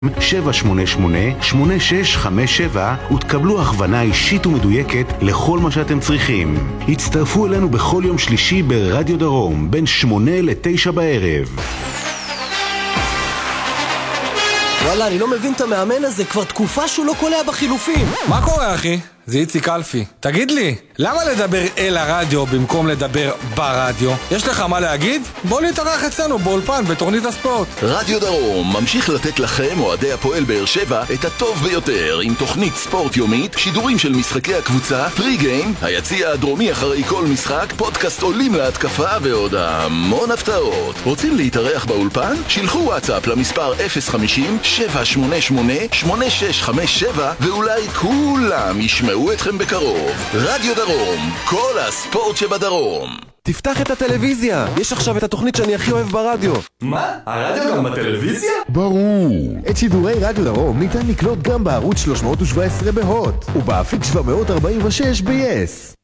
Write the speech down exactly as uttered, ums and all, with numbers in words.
שבע שמונה שמונה שמונה שש חמש שבע ותקבלו הכוונה אישית ומדויקת לכל מה שאתם צריכים. הצטרפו אלינו בכל יום שלישי ברדיו דרום בין שמונה לתשע בערב. וואלה, אני לא מבין את המאמן הזה, כבר תקופה שהוא לא קולע בחילופים. מה קורה, אחי? זה איציק אלפי. תגיד לי, למה לדבר אל הרדיו במקום לדבר ברדיו? יש לך מה להגיד? בוא להתארח אצלנו באולפן בתוכנית הספורט. רדיו דרום ממשיך לתת לכם, אוהדי הפועל באר שבע, את הטוב ביותר עם תוכנית ספורט יומית, שידורים של משחקי הקבוצה, פרי גיים, היציע הדרומי אחרי כל משחק, פודקאסט עולים להתקפה ועוד המון הפתעות. רוצים להתארח באולפן? שילחו וואטסאפ למספר אפס חמישים שבע שמונה שמונה שמונה שש חמש שבע ואולי כולם ישמעו אתכם בקרוב. רדיו דרום, כל הספורט שבדרום. תפתח את הטלוויזיה, יש עכשיו את התוכנית שאני הכי אוהב ברדיו. מה? הרדיו גם בטלוויזיה? ברור. את שידורי רדיו דרום ניתן לקלוט גם בערוץ שלוש מאות שבע עשרה בהוט ובאפיק שבע מאות ארבעים ושש ב-יס.